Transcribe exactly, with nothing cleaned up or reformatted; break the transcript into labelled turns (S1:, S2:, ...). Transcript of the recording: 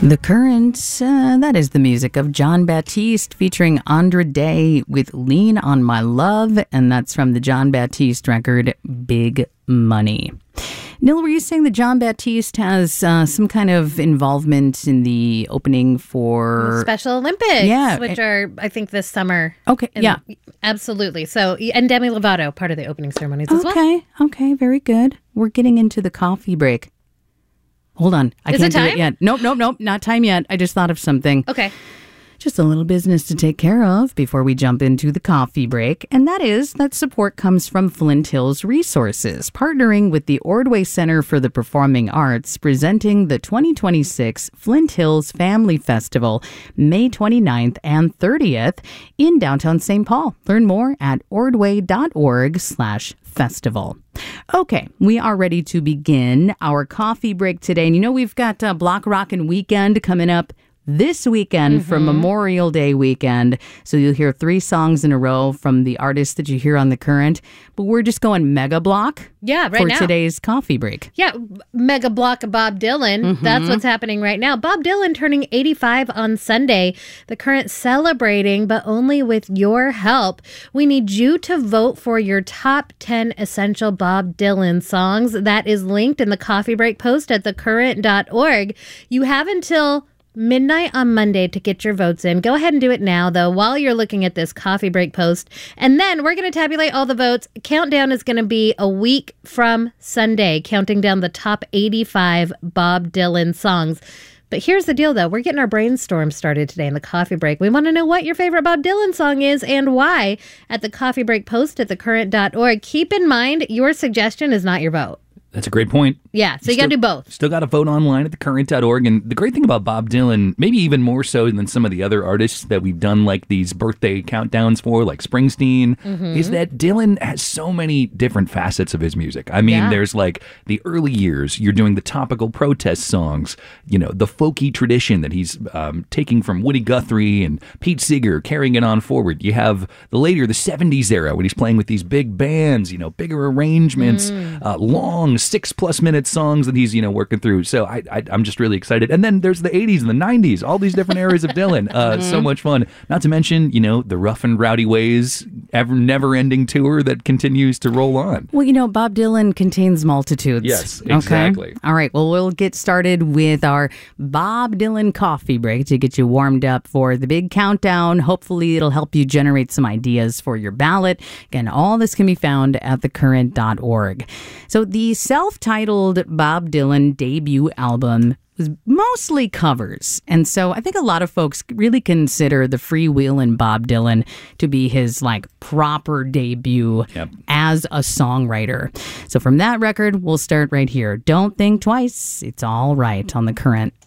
S1: The Current, uh, that is the music of Jon Batiste featuring Andra Day with Lean on My Love, and that's from the Jon Batiste record, Big Money. Neil, were you saying that Jon Batiste has uh, some kind of involvement in the opening for...
S2: The Special Olympics,
S1: yeah.
S2: which are, I think, this summer.
S1: Okay,
S2: and,
S1: yeah.
S2: Absolutely. So, and Demi Lovato, part of the opening ceremonies as well.
S1: Okay, okay, very good. We're getting into the coffee break. Hold on. I
S2: Is
S1: can't
S2: it time?
S1: do it yet. Nope, nope, nope. Not time yet. I just thought of something.
S2: Okay.
S1: Just a little business to take care of before we jump into the coffee break. And that is that support comes from Flint Hills Resources, partnering with the Ordway Center for the Performing Arts, presenting the twenty twenty-six Flint Hills Family Festival, May twenty-ninth and thirtieth in downtown Saint Paul. Learn more at ordway.org slash festival. Okay, we are ready to begin our coffee break today. And you know, we've got uh, Block Rockin' Weekend coming up this weekend mm-hmm. for Memorial Day weekend. So you'll hear three songs in a row from the artists that you hear on The Current. But we're just going mega block
S2: yeah, right
S1: for
S2: now.
S1: today's coffee break.
S2: Yeah, mega block of Bob Dylan. Mm-hmm. That's what's happening right now. Bob Dylan turning eighty-five on Sunday. The Current celebrating, but only with your help. We need you to vote for your top ten essential Bob Dylan songs. That is linked in the coffee break post at the current dot org. You have until midnight on Monday to get your votes in. Go ahead and do it now, though, while you're looking at this coffee break post. And then we're going to tabulate all the votes. Countdown is going to be a week from Sunday, counting down the top eighty-five Bob Dylan songs. But here's the deal, though. We're getting our brainstorm started today in the coffee break. We want to know what your favorite Bob Dylan song is and why at the coffee break post at the current dot org. Keep in mind, your suggestion is not your vote.
S3: That's a great point.
S2: Yeah, so you got to do both.
S3: Still got to vote online at the current dot org. And the great thing about Bob Dylan, maybe even more so than some of the other artists that we've done like these birthday countdowns for, like Springsteen, mm-hmm. is that Dylan has so many different facets of his music. I mean, yeah. there's like the early years, you're doing the topical protest songs, you know, the folky tradition that he's um, taking from Woody Guthrie and Pete Seeger, carrying it on forward. You have the later, the seventies era, when he's playing with these big bands, you know, bigger arrangements, mm. uh, long six plus minute songs that he's, you know, working through. So I, I, I'm just really excited. And then there's the eighties and the nineties, all these different eras of Dylan. Uh, mm-hmm. So much fun. Not to mention, you know, the Rough and Rowdy Ways, ever never ending tour that continues to roll on.
S1: Well, you know, Bob Dylan contains multitudes.
S3: Yes, exactly.
S1: Okay? All right. Well, we'll get started with our Bob Dylan coffee break to get you warmed up for the big countdown. Hopefully it'll help you generate some ideas for your ballot. Again, all this can be found at the current dot org. So the self-titled Bob Dylan debut album was mostly covers. And so I think a lot of folks really consider the Freewheelin' Bob Dylan to be his like proper debut yep. as a songwriter. So from that record, we'll start right here. Don't Think Twice. It's All Right on The Current.